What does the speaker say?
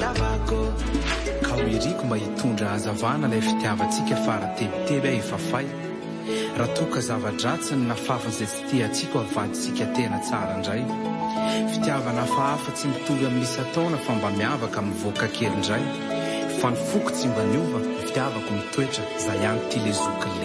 fitiavako ka ho iriko mba hitondra hazavana ilay fitiavantsika faratebiteby aho ifafay raha toka zava-dratsiny na fafan'izay tsy tiantsika havadintsika tena tsara indray fitiavana hafahafa tsy mitovy amin'ny isataona fa mba miavaka mivoaka kely indray fa ny foko tsy mba niova fitiavako mitoetra za ihany ty lezokiny